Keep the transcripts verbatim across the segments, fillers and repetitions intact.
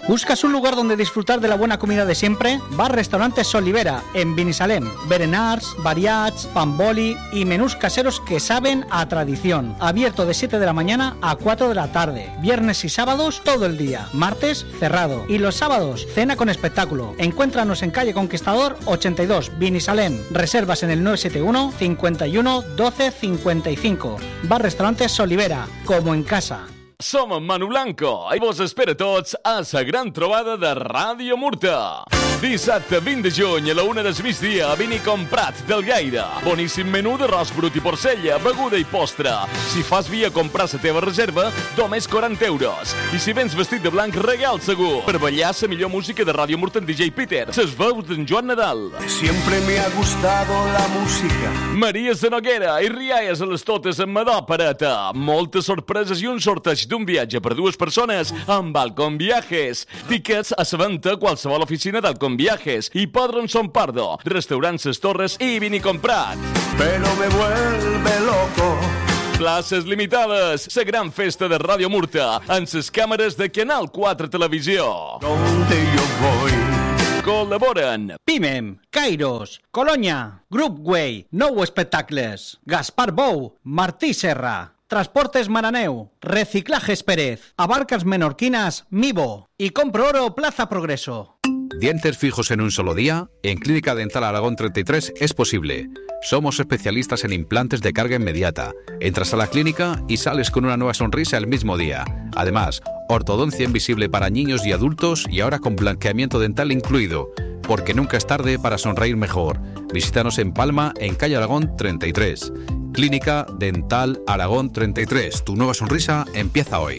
¿Buscas un lugar donde disfrutar de la buena comida de siempre? Bar Restaurante Solivera, en Binissalem. Berenars, variats, pamboli y menús caseros que saben a tradición. Abierto de siete de la mañana a cuatro de la tarde. Viernes y sábados todo el día. Martes cerrado. Y los sábados cena con espectáculo. Encuéntranos en calle Conquistador ochenta y dos, Binissalem. Reservas en el nueve siete uno, cincuenta y uno, doce, cincuenta y cinco. Bar Restaurante Solivera, como en casa. Som en Manu Blanco i vos espera tots a la gran trobada de Ràdio Murta. Dissabte vint de juny a la una del migdia a Vini Comprat del Gaire. Boníssim menú d'arròs brut i porcella, beguda i postre. Si fas via comprar la teva reserva, només quaranta euros. I si vens vestit de blanc, regal segur. Per ballar la millor música de Ràdio Murta en D J Peter. Ses veus d'en Joan Nadal. Siempre me ha gustado la música. Maria Sanoguera i rialles a les totes amb Madò Pareta. Moltes sorpreses i un sorteig d'un viatge per dues persones amb Alcon Viajes. Tickets a la venda a qualsevol oficina d'Alcon Viajes. Hipòdrom Son Pardo, Restaurant Ses Torres i Vini Comprat. Pero me vuelve loco. Places limitades. La gran festa de Ràdio Murta en les càmeres de Canal quatre Televisió. Donde yo voy. Col·laboren Pimem, Kairos, Colonia, Groupway, Nou Espectacles, Gaspar Bou, Martí Serra, Transportes Maraneu, Reciclajes Pérez, Abarcas Menorquinas, Mivo y Compro Oro Plaza Progreso. ¿Dientes fijos en un solo día? En Clínica Dental Aragón treinta y tres es posible. Somos especialistas en implantes de carga inmediata. Entras a la clínica y sales con una nueva sonrisa el mismo día. Además, ortodoncia invisible para niños y adultos y ahora con blanqueamiento dental incluido. Porque nunca es tarde para sonreír mejor. Visítanos en Palma, en calle Aragón treinta y tres. Clínica Dental Aragón treinta y tres. Tu nueva sonrisa empieza hoy.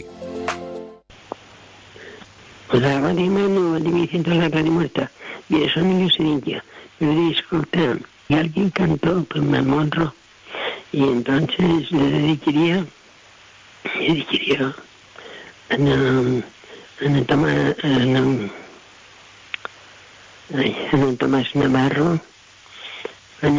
La Radio Manu, de Vicente de la Radio Muerta. Mire, son niños Sevilla. Me disculpan. Y alguien cantó, pues me monro. Y entonces le dedicaría, le dedicaría a Ana Tomás, Ana Tomás Navarro, a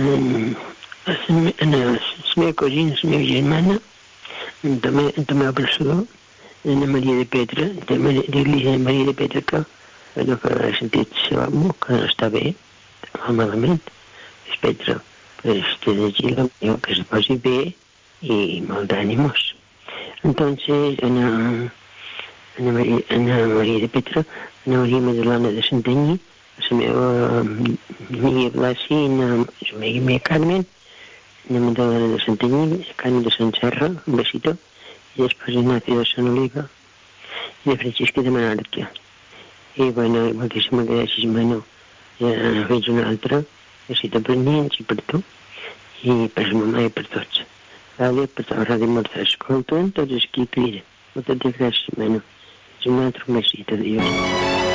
la meva cosina, la meva germana, en Tomeu Pressador, Ana Maria de Petra, de l'Iglesia de Maria de Petra, que allò que ha sentit seu amo, que no està bé, està malament. És Petra, pues te deseo que se posi bé y molt d'ànimos. Entonces, Ana, Ana, Maria, Ana Maria de Petra, Ana Maria Madalena de Santanyí, la meva amiga Blasi, la meva amiga Carmen, Ana Madalena de Santanyí, Carmen de Sant Serra, un besito, i després Ignacio de Sant Oliva i de Francisca de Menàrquia. I bueno, moltíssimes gràcies, Manu. Ja veig una altra, besito per nens i per tu, i per la mamà i per tots. Vale, per la Ràdio Murta, escolten tots els qui criden. Moltes gràcies, Manu. És un altre besito, adiós.